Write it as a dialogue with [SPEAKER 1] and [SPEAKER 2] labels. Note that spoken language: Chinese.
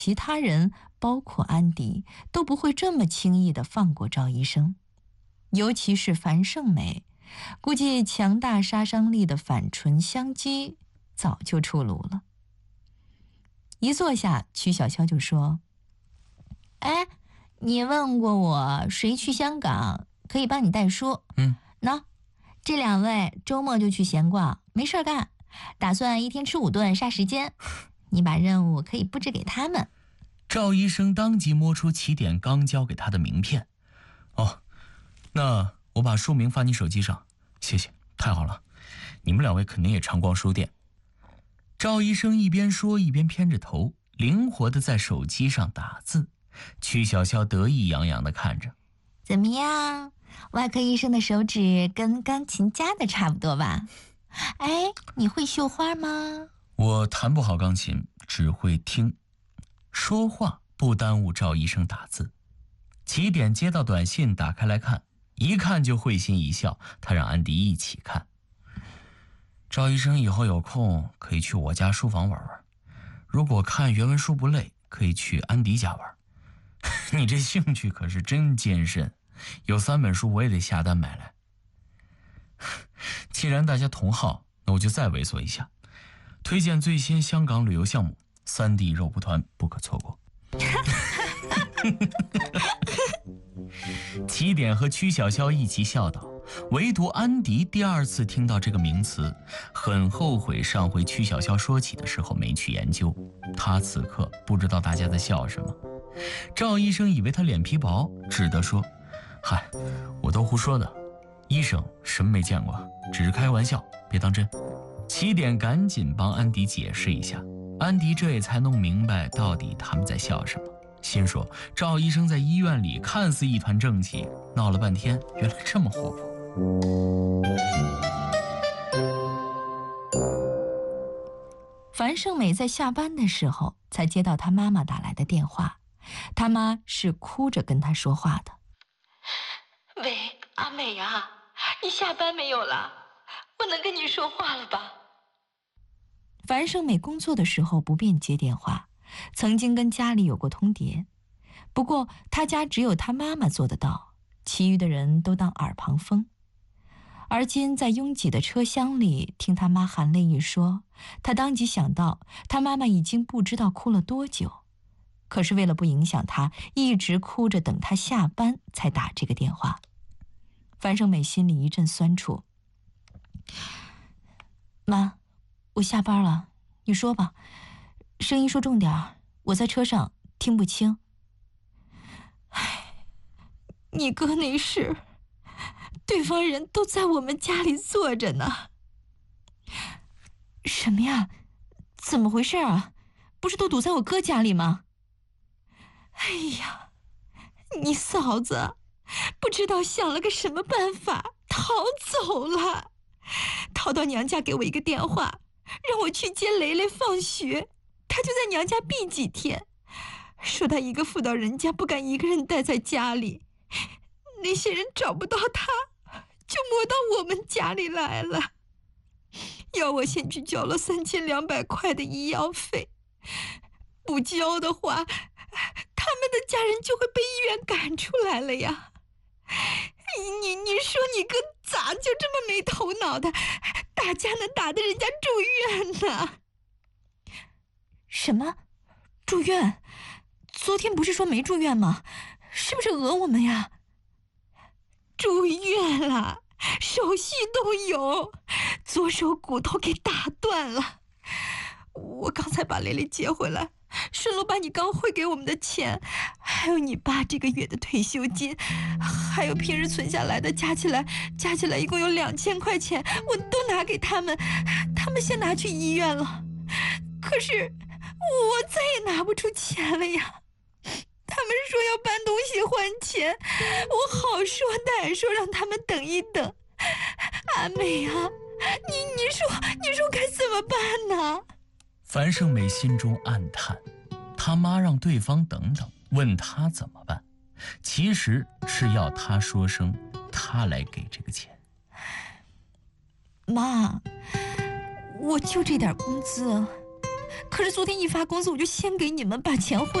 [SPEAKER 1] 其他人，包括安迪，都不会这么轻易地放过赵医生。尤其是樊胜美，估计强大杀伤力的反醇香鸡早就出炉了。一坐下，曲小潇就说：“哎，你问过我谁去香港可以帮你带书？喏，这两位周末就去闲逛，没事干，打算一天吃5顿杀时间。你把任务可以布置给他们。”
[SPEAKER 2] 赵医生当即摸出起点刚交给他的名片。哦，那我把书名发你手机上，谢谢，太好了。你们两位肯定也常逛书店。赵医生一边说一边偏着头，灵活地在手机上打字。曲小潇得意洋洋地看着。
[SPEAKER 1] 怎么样？外科医生的手指跟钢琴家的差不多吧？哎，你会绣花吗？
[SPEAKER 2] 我弹不好钢琴，只会听。说话不耽误赵医生打字。起点接到短信，打开来看，一看就会心一笑，他让安迪一起看。赵医生以后有空可以去我家书房玩玩，如果看原文书不累，可以去安迪家玩。你这兴趣可是真艰深，有3本书我也得下单买来。既然大家同好，那我就再猥琐一下，推荐最新香港旅游项目3D 肉蒲团，不可错过。起点和曲小潇一起笑道，唯独安迪第2次听到这个名词，很后悔上回曲小潇说起的时候没去研究。他此刻不知道大家在笑什么。赵医生以为他脸皮薄，只得说：“嗨，我都胡说的，医生什么没见过，只是开玩笑，别当真。”起点赶紧帮安迪解释一下，安迪这也才弄明白到底他们在笑什么。心说赵医生在医院里看似一团正气，闹了半天原来这么活泼。
[SPEAKER 1] 樊胜美在下班的时候才接到她妈妈打来的电话，她妈是哭着跟她说话的。
[SPEAKER 3] 喂，阿美啊，你下班没有了？我能跟你说话了吧？
[SPEAKER 1] 樊胜美工作的时候不便接电话，曾经跟家里有过通牒，不过她家只有她妈妈做得到，其余的人都当耳旁风。而今在拥挤的车厢里听她妈含泪一说，她当即想到她妈妈已经不知道哭了多久，可是为了不影响她，一直哭着等她下班才打这个电话。樊胜美心里一阵酸楚。妈，我下班了，你说吧，声音说重点，我在车上听不清。唉，你哥那事，对方人都在我们家里坐着呢。什么呀？怎么回事啊？不是都堵在我哥家里吗？哎呀，你嫂子不知道想了个什么办法逃走了，逃到娘家给我一个电话，让我去接雷雷放学，他就在娘家避几天，说他一个妇道人家不敢一个人待在家里，那些人找不到他，就摸到我们家里来了，要我先去交了3200块的医药费，不交的话，他们的家人就会被医院赶出来了呀。你说你哥咋就这么没头脑的，打架能打得人家住院呢？什么？住院？昨天不是说没住院吗？是不是讹我们呀？住院了，手续都有，左手骨头给打断了。我刚才把蕾蕾接回来，顺路把你刚汇给我们的钱，还有你爸这个月的退休金，还有平日存下来的，加起来一共有2000块钱，我都拿给他们，他们先拿去医院了。可是我再也拿不出钱了呀。他们说要搬东西换钱，我好说歹说让他们等一等。阿美啊，你说该怎么办呢？
[SPEAKER 2] 樊胜美心中暗叹，他妈让对方等等，问他怎么办，其实是要他说声他来给这个钱。
[SPEAKER 1] 妈，我就这点工资， 可是昨天一发工资，我就先给你们把钱汇。